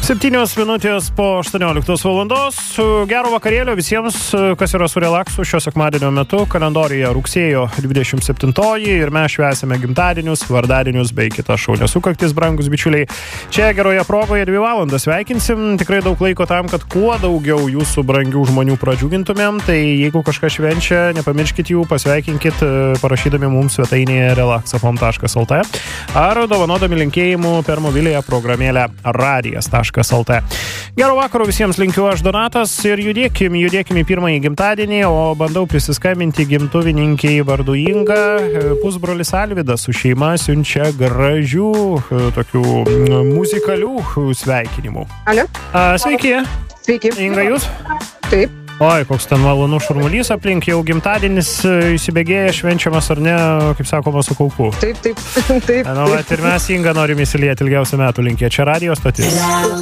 7 minutės po 18 valandos. Gero vakarėlio visiems, kas yra su relaksu šio sekmadienio metu. Kalendorijoje rugsėjo 27 ir mes švęsime gimtadienius, vardadienius bei kitas šaunias sukaktis, brangus bičiuliai. Čia geroje progoje 2 valandas sveikinsim. Tikrai daug laiko tam, kad kuo daugiau jūsų brangių žmonių pradžiugintumėm. Tai jeigu kažkas švenčia, nepamirškit jų, pasveikinkit parašydami mums svetainėje relaxafm.lt ar dovanodami linkėjimų per mobiliąją programėlę radijas.lt. Gero vakaro visiems linkiu aš Donatas ir judėkim į pirmąjį gimtadienį, o bandau prisiskambinti gimtuvininkiai vardu Inga. Pusbrolis Alvydas su šeima siunčia gražių, tokių muzikalių sveikinimų. Alio? Sveiki. Sveiki. Inga, jūs? Taip. Oi, koks ten malonus šurmulys aplink, jau gimtadienis įsibėgėja, švenčiamas ar ne, kaip sakoma, su kaupu. Taip. Nu, bet ir mes, Inga, norim įsilieti ilgiausių metų linkė. Čia radio stotis.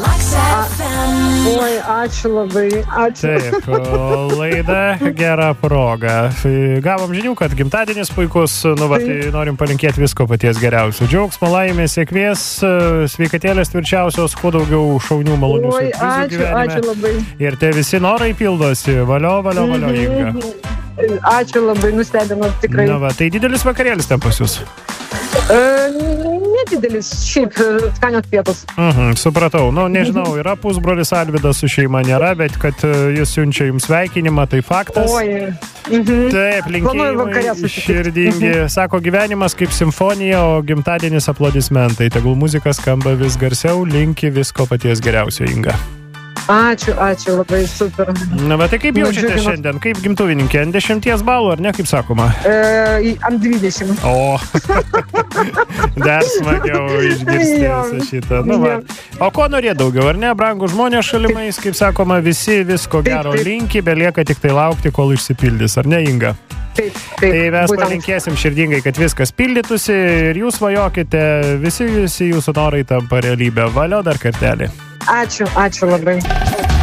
Oi, ačiū labai, ačiū. Taip, laida gera proga. Gavom žinių, kad gimtadienis puikus, tai norim palinkėti visko paties geriausio. Džiaugsmo, laimės, sėkmės, sveikatėlės tvirčiausios, kuo daugiau šaunių malonių siurprizų gyvenime. Ačiū labai. Ir te visi norai pildosi. Valio, Inga. Ačiū labai, nustebino tikrai. Na va, tai didelis vakarėlis ten pas jūs? Nedidelis, šiaip skanios pietos. Supratau. Nu, nežinau, yra pusbrolis Alvydas su šeima nėra, bet kad jis siunčia jums sveikinimą, tai faktas. Oi. Taip, linkėjimai širdingi. Sako, gyvenimas kaip simfonija, o gimtadienis aplodismentai. Tegul muzika skamba vis garsiau, linki visko paties geriausio, Inga. Ačiū, labai super. Na, bet tai kaip jaučiate šiandien? Kaip gimtuvininkė? Ant 10 balų, ar ne, kaip sakoma? Ant 20. O, dar smagiau išgirsti visą šitą. Nu, va. O ko norėt daugiau, ar ne? Brangų žmonės šalimais, kaip sakoma, visi visko gero linki, belieka tik tai laukti, kol išsipildys, ar ne, Inga? Taip. Tai mes palinkėsim širdingai, kad viskas pildytųsi ir jūs svajokite, visi jūsų norai tampa realybė. Valio dar kartelį. Ačiū labai.